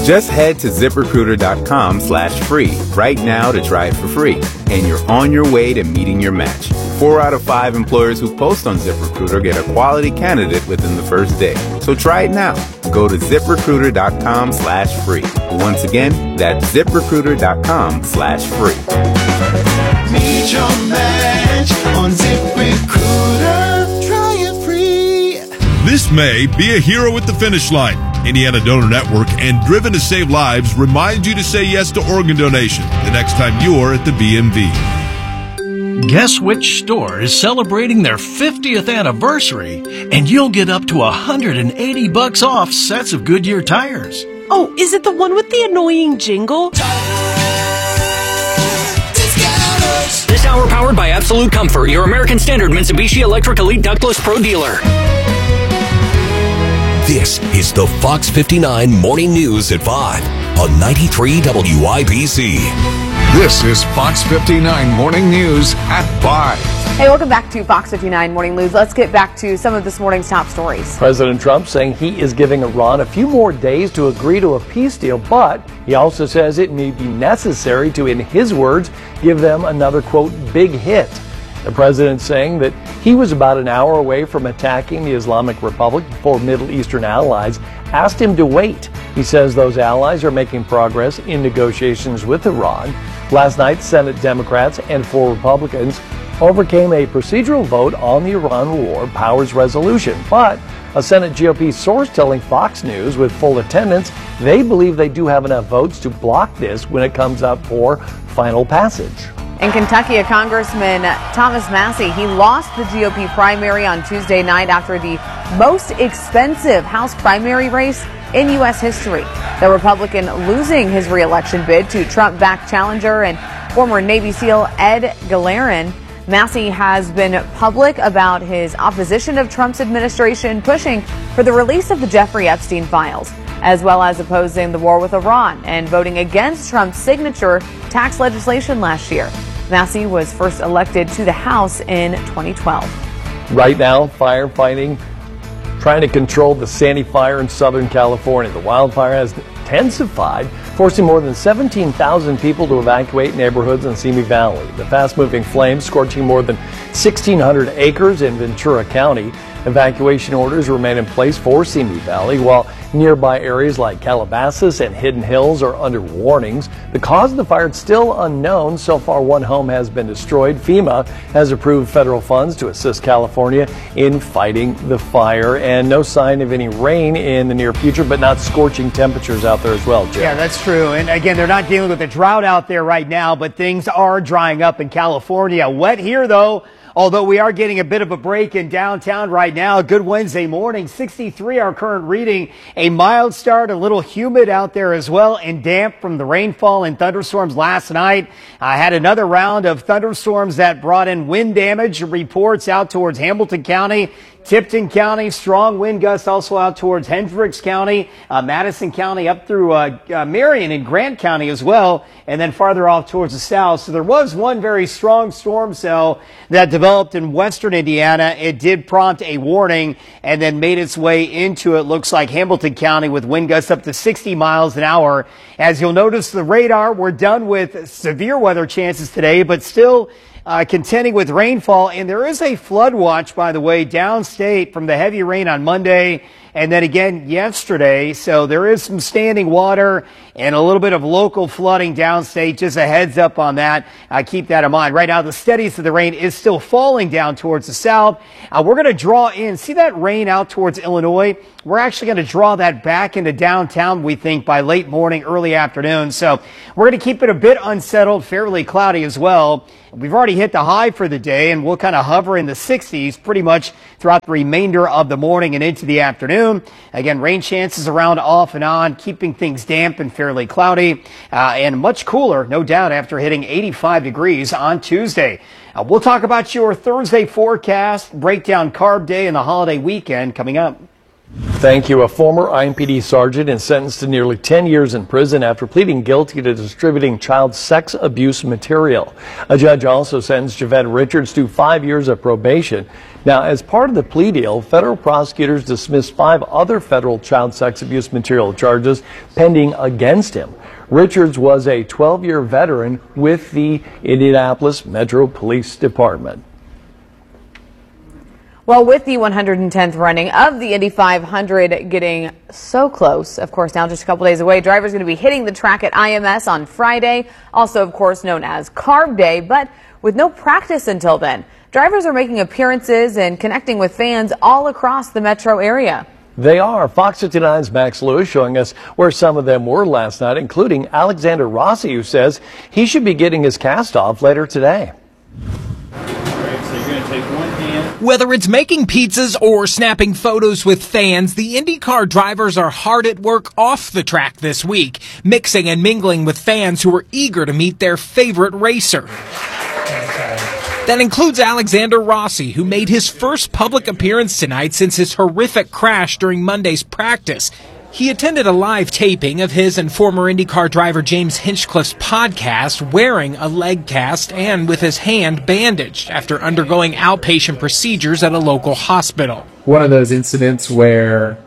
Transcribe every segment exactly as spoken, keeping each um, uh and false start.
Just head to ZipRecruiter.com slash free right now to try it for free, and you're on your way to meeting your match. Four out of five employers who post on ZipRecruiter get a quality candidate within the first day. So try it now. Go to ZipRecruiter.com slash free. Once again, that's ZipRecruiter.com slash free. Meet your match on ZipRecruiter. Try it free. This May, be a hero at the finish line. Indiana Donor Network and Driven to Save Lives remind you to say yes to organ donation the next time you're at the B M V. Guess which store is celebrating their fiftieth anniversary, and you'll get up to one hundred eighty bucks off sets of Goodyear tires. Oh, is it the one with the annoying jingle? This hour powered by Absolute Comfort, your American Standard Mitsubishi Electric Elite Ductless Pro dealer. This is the Fox fifty-nine Morning News at five on ninety-three W I B C. This is Fox fifty-nine Morning News at five. Hey, welcome back to Fox fifty-nine Morning News. Let's get back to some of this morning's top stories. President Trump saying he is giving Iran a few more days to agree to a peace deal, but he also says it may be necessary to, in his words, give them another, quote, big hit. The president saying that he was about an hour away from attacking the Islamic Republic before Middle Eastern allies asked him to wait. He says those allies are making progress in negotiations with Iran. Last night, Senate Democrats and four Republicans overcame a procedural vote on the Iran War Powers Resolution. But a Senate G O P source telling Fox News with full attendance they believe they do have enough votes to block this when it comes up for final passage. In Kentucky, a Congressman, Thomas Massie, he lost the G O P primary on Tuesday night after the most expensive House primary race in U S history. The Republican losing his re-election bid to Trump-backed challenger and former Navy SEAL Ed Gagarin. Massie has been public about his opposition of Trump's administration, pushing for the release of the Jeffrey Epstein files, as well as opposing the war with Iran and voting against Trump's signature tax legislation last year. Massie was first elected to the House in twenty twelve. Right now, firefighting trying to control the Sandy fire in Southern California. The wildfire has intensified, forcing more than seventeen thousand people to evacuate neighborhoods in Simi Valley. The fast-moving flames scorching more than sixteen hundred acres in Ventura County. Evacuation orders remain in place for Simi Valley, while nearby areas like Calabasas and Hidden Hills are under warnings. The cause of the fire is still unknown. So far, one home has been destroyed. FEMA has approved federal funds to assist California in fighting the fire, and no sign of any rain in the near future, but not scorching temperatures out there as well, Jim. Yeah, that's true. And again, they're not dealing with a drought out there right now, but things are drying up in California. Wet here, though. Although we are getting a bit of a break in downtown right now. Good Wednesday morning, sixty-three our current reading. A mild start, a little humid out there as well, and damp from the rainfall and thunderstorms last night. I had another round of thunderstorms that brought in wind damage reports out towards Hamilton County, Tipton County, strong wind gusts also out towards Hendricks County, uh, Madison County, up through uh, uh, Marion and Grant County as well, and then farther off towards the south. So there was one very strong storm cell that developed in western Indiana. It did prompt a warning and then made its way into, it looks like, Hamilton County with wind gusts up to sixty miles an hour. As you'll notice, the radar, we're done with severe weather chances today, but still Uh, contending with rainfall, and there is a flood watch, by the way, downstate from the heavy rain on Monday and then again yesterday. So there is some standing water and a little bit of local flooding downstate. Just a heads up on that. Uh, keep that in mind. Right now, the steadiest of the rain is still falling down towards the south. Uh, we're going to draw in. See that rain out towards Illinois? We're actually going to draw that back into downtown, we think, by late morning, early afternoon. So we're going to keep it a bit unsettled, fairly cloudy as well. We've already hit the high for the day, and we'll kind of hover in the sixties pretty much throughout the remainder of the morning and into the afternoon. Again, rain chances around off and on, keeping things damp and fairly cloudy, uh, and much cooler, no doubt, after hitting eighty-five degrees on Tuesday. Uh, we'll talk about your Thursday forecast, breakdown carb day, and the holiday weekend coming up. Thank you. A former I M P D sergeant is sentenced to nearly ten years in prison after pleading guilty to distributing child sex abuse material. A judge also sentenced Javette Richards to five years of probation. Now, as part of the plea deal, federal prosecutors dismissed five other federal child sex abuse material charges pending against him. Richards was a twelve-year veteran with the Indianapolis Metro Police Department. Well, with the one hundred tenth running of the Indy five hundred getting so close, of course, now just a couple days away, drivers are going to be hitting the track at I M S on Friday, also, of course, known as Carb Day, but with no practice until then. Drivers are making appearances and connecting with fans all across the metro area. They are. Fox fifty-nine's Max Lewis showing us where some of them were last night, including Alexander Rossi, who says he should be getting his cast off later today. Whether it's making pizzas or snapping photos with fans, the IndyCar drivers are hard at work off the track this week, mixing and mingling with fans who are eager to meet their favorite racer. That includes Alexander Rossi, who made his first public appearance tonight since his horrific crash during Monday's practice. He attended a live taping of his and former IndyCar driver James Hinchcliffe's podcast wearing a leg cast and with his hand bandaged after undergoing outpatient procedures at a local hospital. One of those incidents where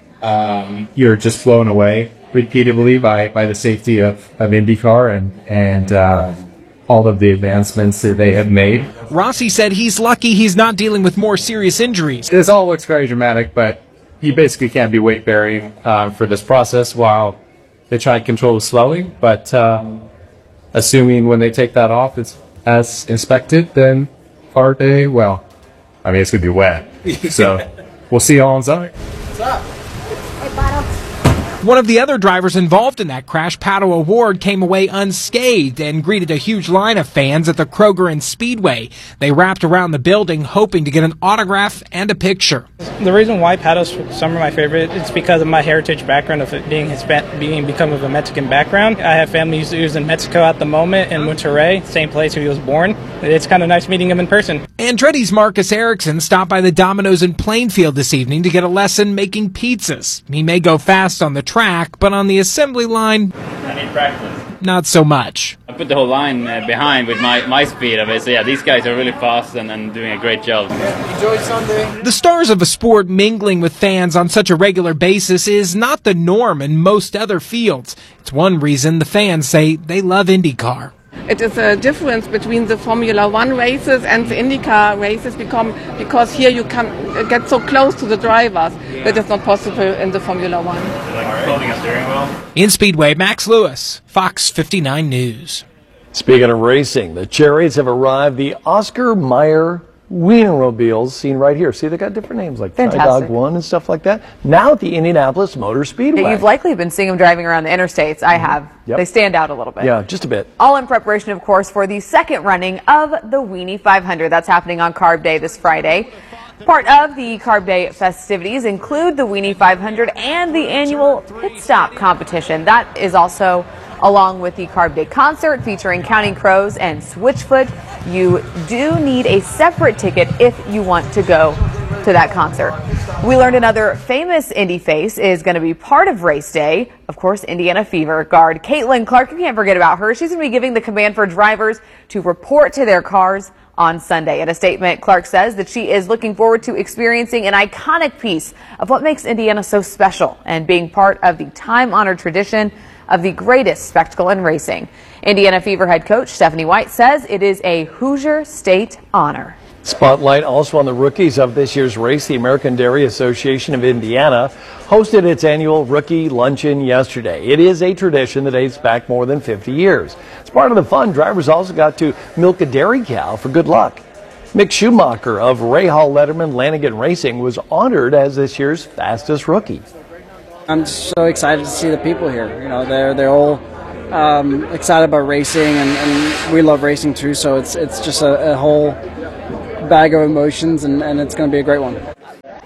um, you're just blown away repeatedly by, by the safety of, of IndyCar and, and uh, all of the advancements that they have made. Rossi said he's lucky he's not dealing with more serious injuries. This all looks very dramatic, but you basically can't be weight bearing uh, for this process while they try to control the swelling. But uh, assuming when they take that off, it's as inspected, then car day, well, I mean, it's going to be wet. So we'll see you all inside. What's up? Hey, Pato. One of the other drivers involved in that crash, Pato O'Ward, came away unscathed and greeted a huge line of fans at the Kroger and Speedway. They wrapped around the building hoping to get an autograph and a picture. The reason why Pato's some of my favorite is because of my heritage background of it being Hispan- being become of a Mexican background. I have family who's in Mexico at the moment, in Monterrey, same place where he was born. It's kind of nice meeting him in person. Andretti's Marcus Erickson stopped by the Domino's in Plainfield this evening to get a lesson making pizzas. He may go fast on the track, but on the assembly line, I need practice. Not so much. I put the whole line uh, behind with my, my speed of it, so yeah, these guys are really fast and, and doing a great job. Enjoy Sunday. The stars of a sport mingling with fans on such a regular basis is not the norm in most other fields. It's one reason the fans say they love IndyCar. It is a difference between the Formula One races and the IndyCar races become, because here you can get so close to the drivers that is not possible in the Formula One. Like holding a steering wheel? In Speedway, Max Lewis, Fox fifty-nine News. Speaking of racing, the Cherries have arrived. The Oscar Mayer Wienermobiles, seen right here. See, they got different names like Tri-Dog One and stuff like that. Now at the Indianapolis Motor Speedway. Yeah, you've likely been seeing them driving around the interstates. I have. Yep. They stand out a little bit. Yeah, just a bit. All in preparation, of course, for the second running of the Weenie five hundred. That's happening on Carb Day this Friday. Part of the Carb Day festivities include the Weenie five hundred and the annual pit stop competition. That is also along with the Carb Day concert featuring Counting Crows and Switchfoot. You do need a separate ticket if you want to go to that concert. We learned another famous Indy face is going to be part of race day. Of course, Indiana Fever guard Caitlin Clark. You can't forget about her. She's going to be giving the command for drivers to report to their cars on Sunday. In a statement, Clark says that she is looking forward to experiencing an iconic piece of what makes Indiana so special and being part of the time-honored tradition of the greatest spectacle in racing. Indiana Fever head coach Stephanie White says it is a Hoosier State honor. Spotlight also on the rookies of this year's race. The American Dairy Association of Indiana hosted its annual rookie luncheon yesterday. It is a tradition that dates back more than fifty years. As part of the fun, drivers also got to milk a dairy cow for good luck. Mick Schumacher of Ray Hall Letterman Lanigan Racing was honored as this year's fastest rookie. I'm so excited to see the people here. You know, they're they're all um, excited about racing, and, and we love racing too. So it's it's just a, a whole bag of emotions, and, and it's going to be a great one.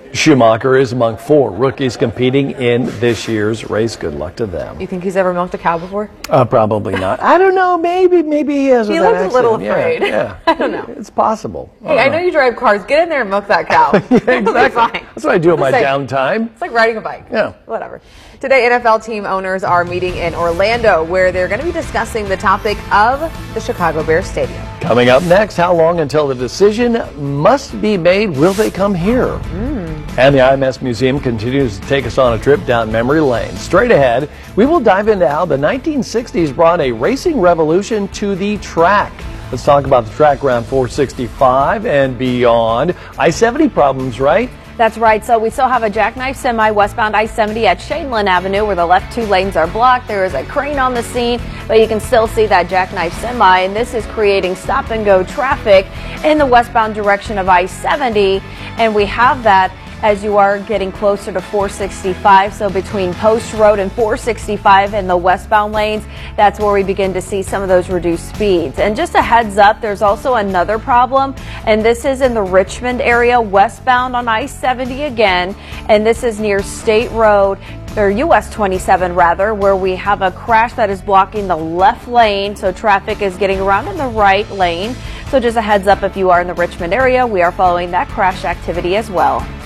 Schumacher is among four rookies competing in this year's race. Good luck to them. You think he's ever milked a cow before? Uh, probably not. I don't know. Maybe, maybe he has. He with that looked a little accident. afraid. Yeah, I don't know. It's possible. Hey, I know you drive cars. Get in there and milk that cow. Yeah, exactly. Fine. That's what I do in my Say- downtime. It's like riding a bike. Yeah. Whatever. Today, N F L team owners are meeting in Orlando, where they're going to be discussing the topic of the Chicago Bears Stadium. Coming up next, how long until the decision must be made? Will they come here? Mm. And the I M S Museum continues to take us on a trip down memory lane. Straight ahead, we will dive into how the nineteen sixties brought a racing revolution to the track. Let's talk about the track around four sixty-five and beyond. I seventy problems, right? That's right. So we still have a jackknife semi westbound I seventy at Shadeland Avenue where the left two lanes are blocked. There is a crane on the scene, but you can still see that jackknife semi, and this is creating stop and go traffic in the westbound direction of I seventy, and we have that as you are getting closer to four sixty-five. So between Post Road and four sixty-five in the westbound lanes, that's where we begin to see some of those reduced speeds. And just a heads up, there's also another problem, and this is in the Richmond area, westbound on I seventy again, and this is near State Road, or U S twenty-seven rather, where we have a crash that is blocking the left lane, so traffic is getting around in the right lane. So just a heads up, if you are in the Richmond area, we are following that crash activity as well.